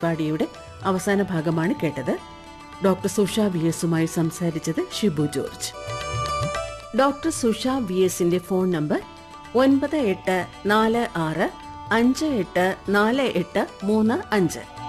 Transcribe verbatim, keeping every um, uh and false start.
പരിപാടിയുടെ അവസാന ഭാഗമാണ് കേട്ടത്. ഡോക്ടർ സുഷ വി എസുമായി സംസാരിച്ചത് ഷിബു ജോർജ്. ഡോക്ടർ സുഷ വി എസിന്റെ ഫോൺ നമ്പർ ഒൻപത് എട്ട് നാല് ആറ് അഞ്ച് എട്ട് നാല് എട്ട് മൂന്ന് അഞ്ച്.